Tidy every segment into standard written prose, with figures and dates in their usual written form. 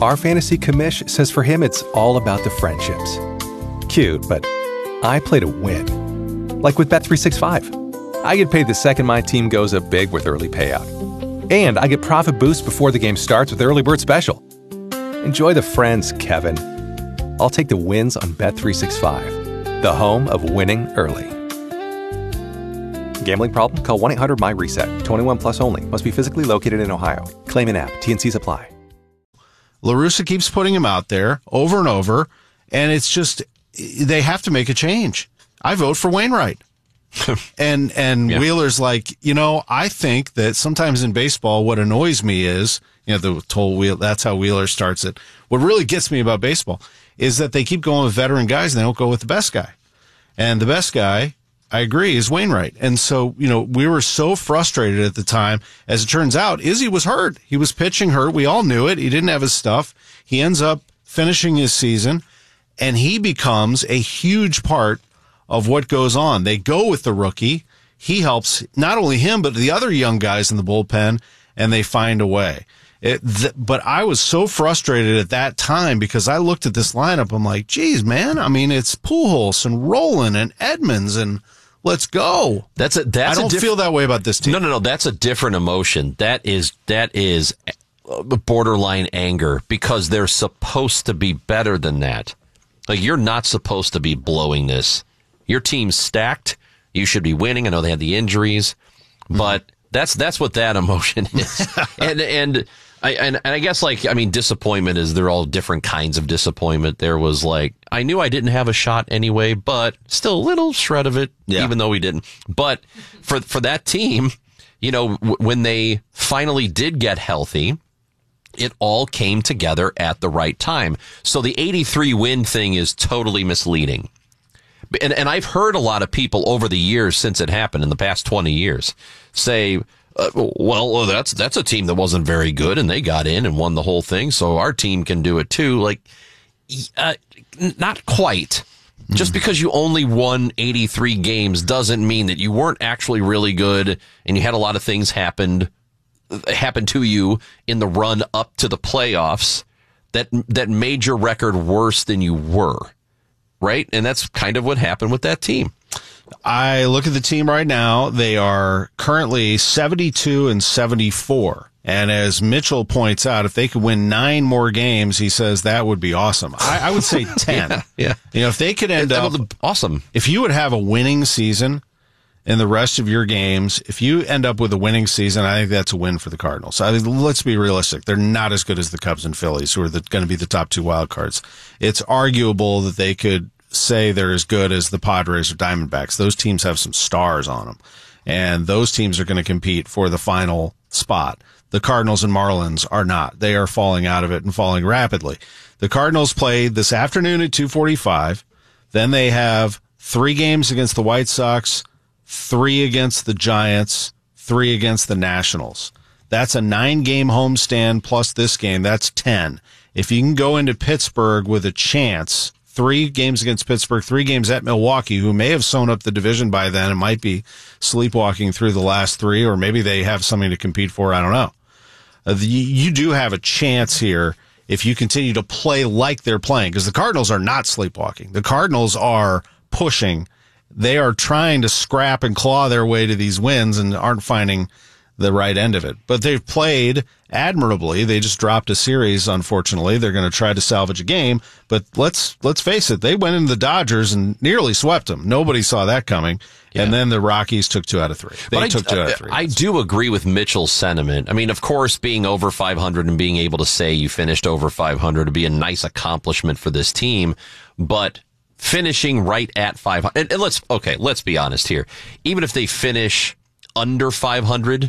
Our fantasy commish says for him it's all about the friendships. Cute, but I play to win. Like with Bet365. I get paid the second my team goes up big with early payout. And I get profit boost before the game starts with Early Bird Special. Enjoy the friends, Kevin. I'll take the wins on Bet365, the home of winning early. Gambling problem? Call 1-800-MY-RESET. 21 plus only. Must be physically located in Ohio. Claim in app. T&Cs apply. La Russa keeps putting him out there over and over, and it's just they have to make a change. I vote for Wainwright. and yeah. Wheeler's like, I think that sometimes in baseball what annoys me is, that's how Wheeler starts it. What really gets me about baseball is that they keep going with veteran guys and they don't go with the best guy. And the best guy, I agree, is Wainwright. And so, we were so frustrated at the time. As it turns out, Izzy was hurt. He was pitching hurt. We all knew it. He didn't have his stuff. He ends up finishing his season, and he becomes a huge part of what goes on. They go with the rookie. He helps not only him, but the other young guys in the bullpen, and they find a way. But I was so frustrated at that time because I looked at this lineup. I'm like, geez, man. I mean, it's Pujols and Rolen and Edmonds and let's go. I don't feel that way about this team. No. That's a different emotion. That is borderline anger because they're supposed to be better than that. Like, you're not supposed to be blowing this. Your team's stacked. You should be winning. I know they had the injuries, but that's what that emotion is. and I guess, disappointment is, they're all different kinds of disappointment. There was I knew I didn't have a shot anyway, but still a little shred of it, even though we didn't. But for that team, when they finally did get healthy, it all came together at the right time. So the 83 win thing is totally misleading. And I've heard a lot of people over the years since it happened in the past 20 years say, that's a team that wasn't very good and they got in and won the whole thing, so our team can do it too. Not quite. Just because you only won 83 games doesn't mean that you weren't actually really good and you had a lot of things happen to you in the run up to the playoffs that made your record worse than you were. Right? And that's kind of what happened with that team. I look at the team right now. They are currently 72 and 74. And as Mitchell points out, if they could win 9 more games, he says that would be awesome. I would say 10. Yeah. If they could end up awesome. If you would have a winning season in the rest of your games, if you end up with a winning season, I think that's a win for the Cardinals. Let's be realistic. They're not as good as the Cubs and Phillies, who are going to be the top 2 wild cards. It's arguable that they could say they're as good as the Padres or Diamondbacks. Those teams have some stars on them, and those teams are going to compete for the final spot. The Cardinals and Marlins are not. They are falling out of it and falling rapidly. The Cardinals play this afternoon at 2:45. Then they have 3 games against the White Sox, 3 against the Giants, 3 against the Nationals. That's a 9-game homestand plus this game. That's 10. If you can go into Pittsburgh with a chance, 3 games against Pittsburgh, 3 games at Milwaukee, who may have sewn up the division by then and might be sleepwalking through the last 3, or maybe they have something to compete for. I don't know. You do have a chance here if you continue to play like they're playing, because the Cardinals are not sleepwalking. The Cardinals are pushing. They are trying to scrap and claw their way to these wins and aren't finding the right end of it. But they've played admirably. They just dropped a series, unfortunately. They're going to try to salvage a game. But let's face it, they went into the Dodgers and nearly swept them. Nobody saw that coming. Yeah. And then the Rockies took 2 out of 3. They took 2 out of 3. I do agree with Mitchell's sentiment. I mean, of course, being over 500 and being able to say you finished over 500 would be a nice accomplishment for this team. But finishing right at 500, and let's be honest here. Even if they finish under 500,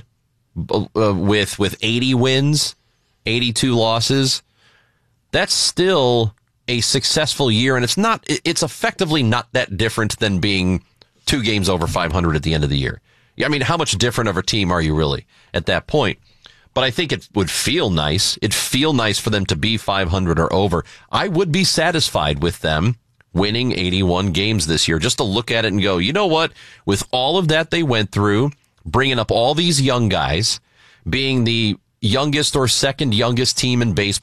with 80 wins, 82 losses, that's still a successful year, and it's effectively not that different than being 2 games over 500 at the end of the year. I mean, how much different of a team are you really at that point? But I think it would feel nice. It'd feel nice for them to be 500 or over. I would be satisfied with them winning 81 games this year, just to look at it and go, you know what? With all of that they went through, bringing up all these young guys, being the youngest or second youngest team in baseball,